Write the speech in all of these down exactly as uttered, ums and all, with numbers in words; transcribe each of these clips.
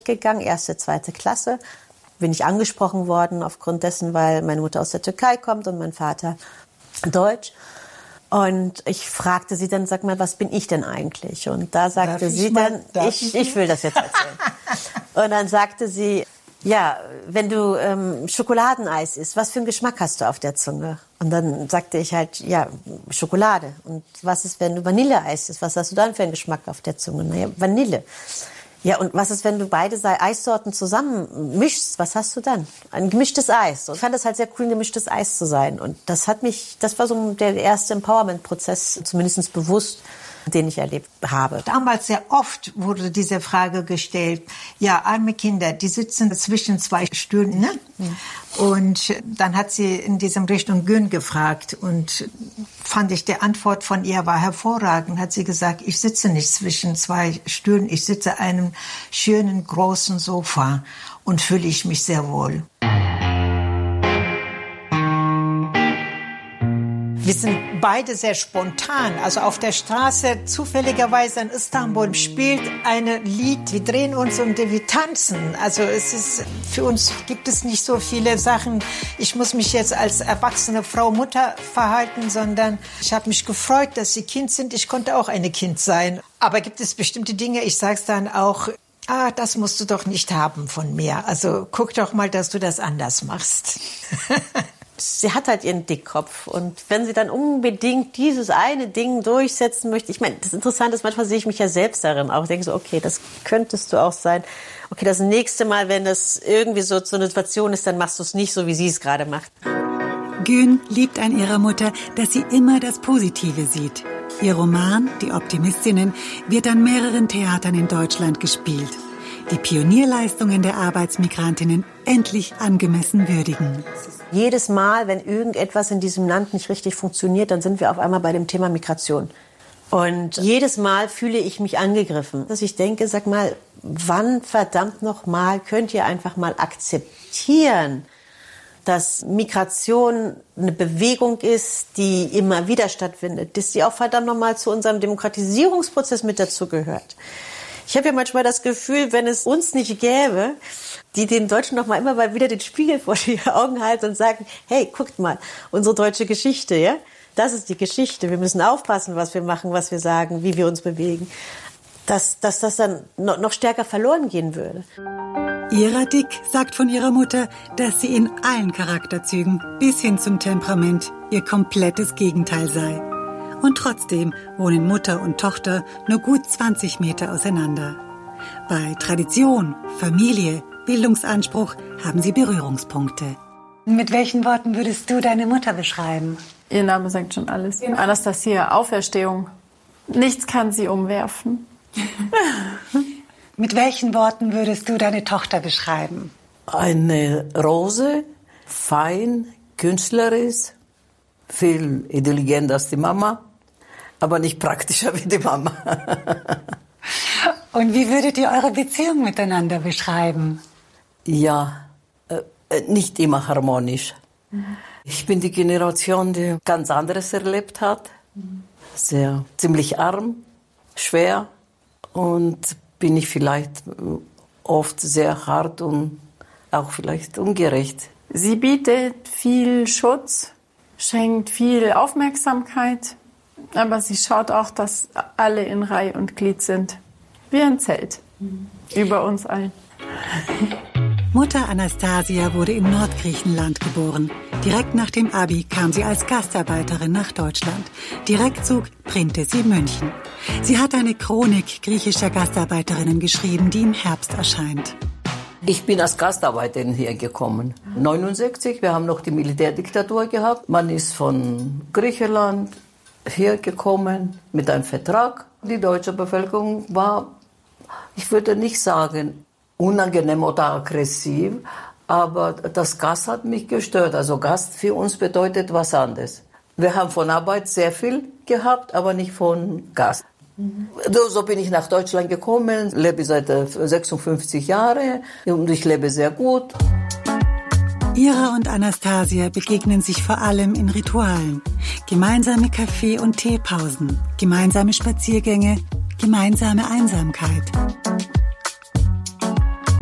gegangen, erste, zweite Klasse. Bin ich angesprochen worden aufgrund dessen, weil meine Mutter aus der Türkei kommt und mein Vater Deutsch. Und ich fragte sie dann, sag mal, was bin ich denn eigentlich? Und da sagte darf sie ich mal, dann, ich, ich will das jetzt erzählen. Und dann sagte sie, ja, wenn du ähm, Schokoladeneis isst, was für einen Geschmack hast du auf der Zunge? Und dann sagte ich halt, ja, Schokolade. Und was ist, wenn du Vanilleeis isst? Was hast du dann für einen Geschmack auf der Zunge? Naja, Vanille. Ja, und was ist, wenn du beide Eissorten zusammen mischst? Was hast du dann? Ein gemischtes Eis. Und ich fand es halt sehr cool, ein gemischtes Eis zu sein. Und das hat mich, das war so der erste Empowerment-Prozess, zumindest bewusst, den ich erlebt habe. Damals sehr oft wurde diese Frage gestellt, ja, arme Kinder, die sitzen zwischen zwei Stühlen, ne? Mhm. Und dann hat sie in diesem Richtung Gün gefragt und fand ich, die Antwort von ihr war hervorragend. Hat sie gesagt, ich sitze nicht zwischen zwei Stühlen, ich sitze einem schönen, großen Sofa und fühle ich mich sehr wohl. Wir sind beide sehr spontan. Also auf der Straße, zufälligerweise in Istanbul, spielt ein Lied. Wir drehen uns und wir tanzen. Also es ist, für uns gibt es nicht so viele Sachen. Ich muss mich jetzt als erwachsene Frau, Mutter verhalten, sondern ich habe mich gefreut, dass sie Kind sind. Ich konnte auch eine Kind sein. Aber gibt es bestimmte Dinge, ich sage es dann auch, ah, das musst du doch nicht haben von mir. Also guck doch mal, dass du das anders machst. Sie hat halt ihren Dickkopf und wenn sie dann unbedingt dieses eine Ding durchsetzen möchte, ich meine, das Interessante ist, manchmal sehe ich mich ja selbst darin auch, ich denke so, okay, das könntest du auch sein. Okay, das nächste Mal, wenn das irgendwie so zur Situation ist, dann machst du es nicht so, wie sie es gerade macht. Gün liebt an ihrer Mutter, dass sie immer das Positive sieht. Ihr Roman, Die Optimistinnen, wird an mehreren Theatern in Deutschland gespielt. Die Pionierleistungen der Arbeitsmigrantinnen endlich angemessen würdigen. Jedes Mal, wenn irgendetwas in diesem Land nicht richtig funktioniert, dann sind wir auf einmal bei dem Thema Migration. Und jedes Mal fühle ich mich angegriffen. Dass ich denke, sag mal, wann verdammt noch mal könnt ihr einfach mal akzeptieren, dass Migration eine Bewegung ist, die immer wieder stattfindet, dass die auch verdammt noch mal zu unserem Demokratisierungsprozess mit dazugehört. Ich habe ja manchmal das Gefühl, wenn es uns nicht gäbe, die den Deutschen noch mal immer mal wieder den Spiegel vor die Augen halten und sagen, hey, guckt mal, unsere deutsche Geschichte, ja? Das ist die Geschichte. Wir müssen aufpassen, was wir machen, was wir sagen, wie wir uns bewegen. Dass, dass das dann noch, noch stärker verloren gehen würde. Ira Dick sagt von ihrer Mutter, dass sie in allen Charakterzügen bis hin zum Temperament ihr komplettes Gegenteil sei. Und trotzdem wohnen Mutter und Tochter nur gut zwanzig Meter auseinander. Bei Tradition, Familie, Bildungsanspruch haben sie Berührungspunkte. Mit welchen Worten würdest du deine Mutter beschreiben? Ihr Name sagt schon alles. Anastasia, Auferstehung. Nichts kann sie umwerfen. Mit welchen Worten würdest du deine Tochter beschreiben? Eine Rose, fein, künstlerisch, viel intelligenter als die Mama, aber nicht praktischer wie die Mama. Und wie würdet ihr eure Beziehung miteinander beschreiben? Ja, äh, nicht immer harmonisch. Mhm. Ich bin die Generation, die ganz anderes erlebt hat. Mhm. Sehr, ziemlich arm, schwer und bin ich vielleicht oft sehr hart und auch vielleicht ungerecht. Sie bietet viel Schutz, schenkt viel Aufmerksamkeit, aber sie schaut auch, dass alle in Reihe und Glied sind. Wie ein Zelt mhm. über uns allen. Mutter Anastasia wurde in Nordgriechenland geboren. Direkt nach dem Abi kam sie als Gastarbeiterin nach Deutschland. Direktzug Brindisi München. Sie hat eine Chronik griechischer Gastarbeiterinnen geschrieben, die im Herbst erscheint. Ich bin als Gastarbeiterin hier gekommen. neunundsechzig, wir haben noch die Militärdiktatur gehabt. Man ist von Griechenland hier gekommen mit einem Vertrag. Die deutsche Bevölkerung war, ich würde nicht sagen, unangenehm oder aggressiv, aber das Gas hat mich gestört. Also Gast für uns bedeutet was anderes. Wir haben von Arbeit sehr viel gehabt, aber nicht von Gas. Mhm. So bin ich nach Deutschland gekommen, lebe seit sechsundfünfzig Jahren und ich lebe sehr gut. Ira und Anastasia begegnen sich vor allem in Ritualen. Gemeinsame Kaffee- und Teepausen, gemeinsame Spaziergänge, gemeinsame Einsamkeit.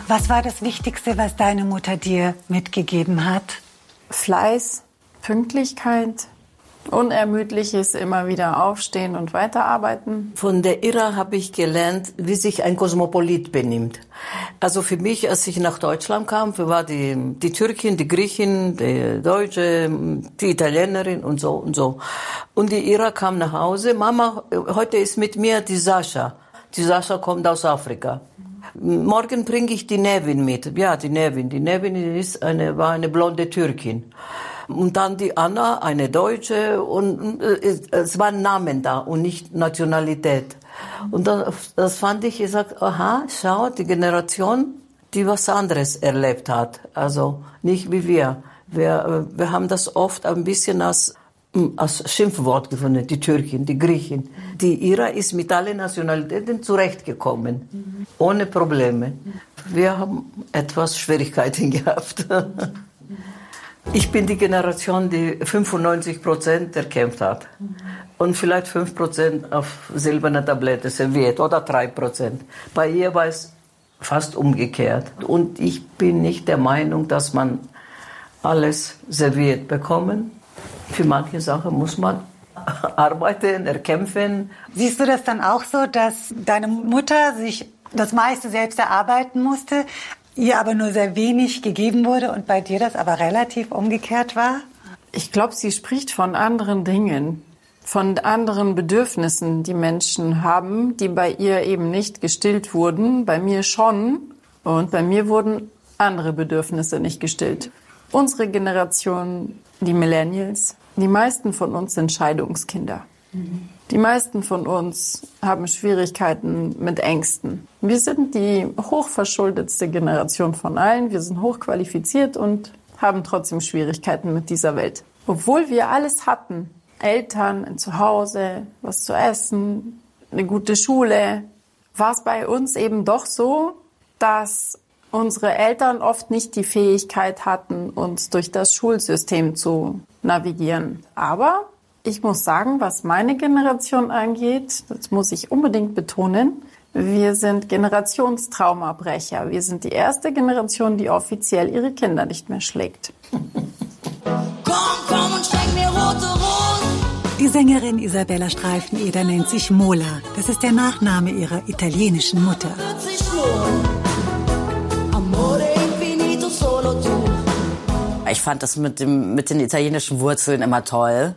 Was war das Wichtigste, was deine Mutter dir mitgegeben hat? Fleiß, Pünktlichkeit, unermüdliches immer wieder aufstehen und weiterarbeiten. Von der Ira habe ich gelernt, wie sich ein Kosmopolit benimmt. Also für mich, als ich nach Deutschland kam, war die, die Türkin, die Griechin, die Deutsche, die Italienerin und so und so. Und die Ira kam nach Hause. Mama, heute ist mit mir die Sascha. Die Sascha kommt aus Afrika. Morgen bringe ich die Nevin mit. Ja, die Nevin. Die Nevin ist eine, war eine blonde Türkin. Und dann die Anna, eine Deutsche, und es waren Namen da und nicht Nationalität. Und dann, das fand ich, ich sag, aha, schau, die Generation, die was anderes erlebt hat. Also nicht wie wir. Wir, wir haben das oft ein bisschen als, als Schimpfwort gefunden, die Türkin, die Griechin. Die Ira ist mit allen Nationalitäten zurechtgekommen, mhm. ohne Probleme. Wir haben etwas Schwierigkeiten gehabt. Ich bin die Generation, die fünfundneunzig Prozent erkämpft hat. Und vielleicht fünf Prozent auf silberne Tablette serviert oder drei Prozent. Bei ihr war es fast umgekehrt. Und ich bin nicht der Meinung, dass man alles serviert bekommen. Für manche Sachen muss man arbeiten, erkämpfen. Siehst du das dann auch so, dass deine Mutter sich das meiste selbst erarbeiten musste, ihr aber nur sehr wenig gegeben wurde und bei dir das aber relativ umgekehrt war? Ich glaube, sie spricht von anderen Dingen, von anderen Bedürfnissen, die Menschen haben, die bei ihr eben nicht gestillt wurden, bei mir schon. Und bei mir wurden andere Bedürfnisse nicht gestillt. Unsere Generation, die Millennials, die meisten von uns sind Scheidungskinder. Mhm. Die meisten von uns haben Schwierigkeiten mit Ängsten. Wir sind die hochverschuldetste Generation von allen. Wir sind hochqualifiziert und haben trotzdem Schwierigkeiten mit dieser Welt. Obwohl wir alles hatten, Eltern, ein Zuhause, was zu essen, eine gute Schule, war es bei uns eben doch so, dass unsere Eltern oft nicht die Fähigkeit hatten, uns durch das Schulsystem zu navigieren. Aber ich muss sagen, was meine Generation angeht, das muss ich unbedingt betonen, wir sind Generationstraumabrecher. Wir sind die erste Generation, die offiziell ihre Kinder nicht mehr schlägt. Komm, komm und schenk mir rote Rosen. Die Sängerin Isabella Streifeneder nennt sich Mola. Das ist der Nachname ihrer italienischen Mutter. Ich fand das mit dem, mit den italienischen Wurzeln immer toll.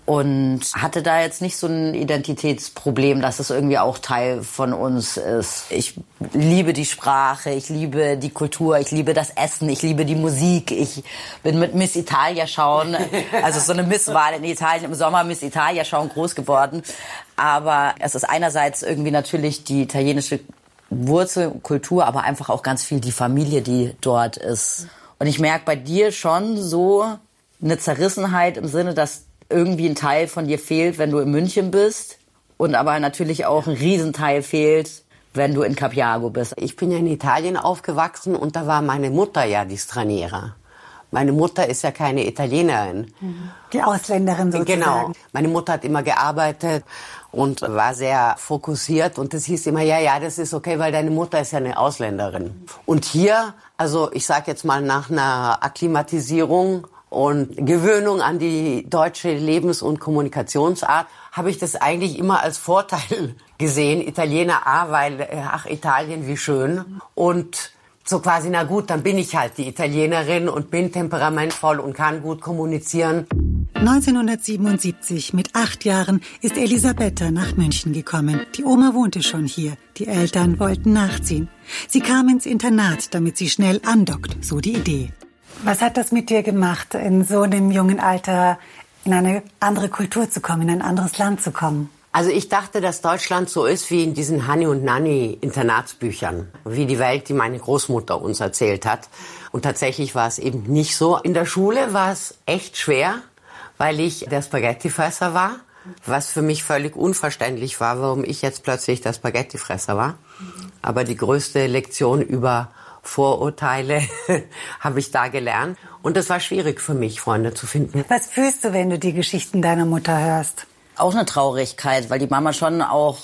Und hatte da jetzt nicht so ein Identitätsproblem, dass es irgendwie auch Teil von uns ist. Ich liebe die Sprache, ich liebe die Kultur, ich liebe das Essen, ich liebe die Musik. Ich bin mit Miss Italia schauen, also so eine Misswahl in Italien im Sommer, Miss Italia schauen, groß geworden. Aber es ist einerseits irgendwie natürlich die italienische Wurzel, Kultur, aber einfach auch ganz viel die Familie, die dort ist. Und ich merke bei dir schon so eine Zerrissenheit im Sinne, dass irgendwie ein Teil von dir fehlt, wenn du in München bist und aber natürlich auch ein Riesenteil fehlt, wenn du in Capiago bist. Ich bin ja in Italien aufgewachsen und da war meine Mutter ja die Straniera. Meine Mutter ist ja keine Italienerin. Die Ausländerin sozusagen. Genau. Meine Mutter hat immer gearbeitet und war sehr fokussiert und das hieß immer, ja, ja, das ist okay, weil deine Mutter ist ja eine Ausländerin. Und hier, also ich sag jetzt mal nach einer Akklimatisierung und Gewöhnung an die deutsche Lebens- und Kommunikationsart habe ich das eigentlich immer als Vorteil gesehen. Italiener, ah, weil, ach, Italien, wie schön. Und so quasi, na gut, dann bin ich halt die Italienerin und bin temperamentvoll und kann gut kommunizieren. neunzehnhundertsiebenundsiebzig, mit acht Jahren, ist Elisabetta nach München gekommen. Die Oma wohnte schon hier. Die Eltern wollten nachziehen. Sie kam ins Internat, damit sie schnell andockt, so die Idee. Was hat das mit dir gemacht, in so einem jungen Alter in eine andere Kultur zu kommen, in ein anderes Land zu kommen? Also ich dachte, dass Deutschland so ist wie in diesen Hanni und Nanni Internatsbüchern, wie die Welt, die meine Großmutter uns erzählt hat. Und tatsächlich war es eben nicht so. In der Schule war es echt schwer, weil ich der Spaghettifresser war, was für mich völlig unverständlich war, warum ich jetzt plötzlich der Spaghettifresser war. Aber die größte Lektion über Vorurteile habe ich da gelernt. Und es war schwierig für mich, Freunde zu finden. Was fühlst du, wenn du die Geschichten deiner Mutter hörst? Auch eine Traurigkeit, weil die Mama schon auch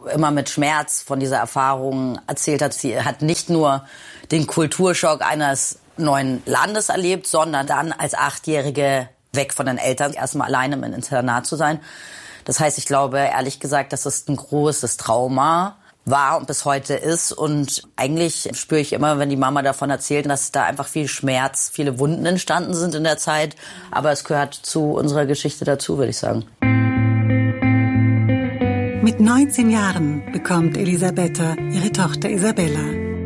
immer mit Schmerz von dieser Erfahrung erzählt hat. Sie hat nicht nur den Kulturschock eines neuen Landes erlebt, sondern dann als Achtjährige weg von den Eltern, erstmal alleine im Internat zu sein. Das heißt, ich glaube, ehrlich gesagt, dass es ein großes Trauma war und bis heute ist. Und eigentlich spüre ich immer, wenn die Mama davon erzählt, dass da einfach viel Schmerz, viele Wunden entstanden sind in der Zeit. Aber es gehört zu unserer Geschichte dazu, würde ich sagen. Mit neunzehn Jahren bekommt Elisabetta ihre Tochter Isabella.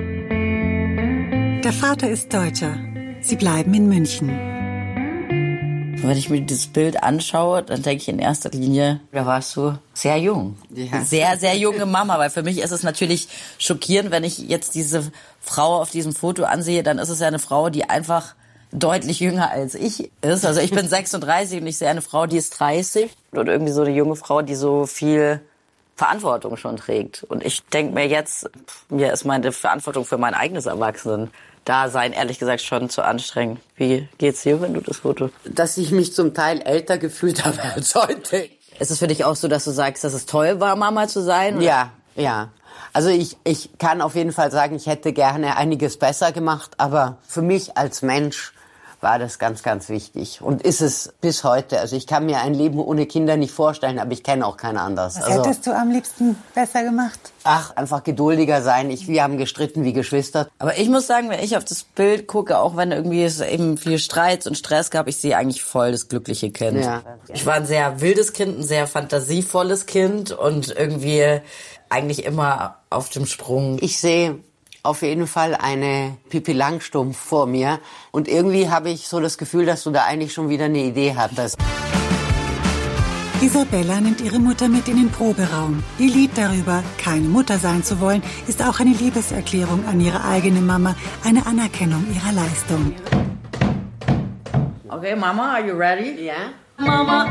Der Vater ist Deutscher. Sie bleiben in München. Wenn ich mir dieses Bild anschaue, dann denke ich in erster Linie, da warst du sehr jung. Ja. Sehr, sehr junge Mama. Weil für mich ist es natürlich schockierend, wenn ich jetzt diese Frau auf diesem Foto ansehe, dann ist es ja eine Frau, die einfach deutlich jünger als ich ist. Also ich bin sechsunddreißig und ich sehe eine Frau, die ist dreißig. Und irgendwie so eine junge Frau, die so viel Verantwortung schon trägt. Und ich denke mir jetzt, mir ist meine Verantwortung für mein eigenes Erwachsenen-Dasein ehrlich gesagt schon zu anstrengend. Wie geht's dir, wenn du das Foto? Dass ich mich zum Teil älter gefühlt habe als heute. Ist es für dich auch so, dass du sagst, dass es toll war, Mama zu sein? Oder? Ja, ja. Also ich, ich kann auf jeden Fall sagen, ich hätte gerne einiges besser gemacht, aber für mich als Mensch war das ganz, ganz wichtig und ist es bis heute. Also ich kann mir ein Leben ohne Kinder nicht vorstellen, aber ich kenne auch kein anderes. Was also, hättest du am liebsten besser gemacht? Ach, einfach geduldiger sein. Ich, wir haben gestritten wie Geschwister. Aber ich muss sagen, wenn ich auf das Bild gucke, auch wenn irgendwie es eben viel Streit und Stress gab, ich sehe eigentlich voll das glückliche Kind. Ja. Ich war ein sehr wildes Kind, ein sehr fantasievolles Kind und irgendwie eigentlich immer auf dem Sprung. Ich sehe auf jeden Fall eine Pippi Langstrumpf vor mir. Und irgendwie habe ich so das Gefühl, dass du da eigentlich schon wieder eine Idee hattest. Isabella nimmt ihre Mutter mit in den Proberaum. Ihr Lied darüber, keine Mutter sein zu wollen, ist auch eine Liebeserklärung an ihre eigene Mama, eine Anerkennung ihrer Leistung. Okay, Mama, are you ready? Ja. Mama.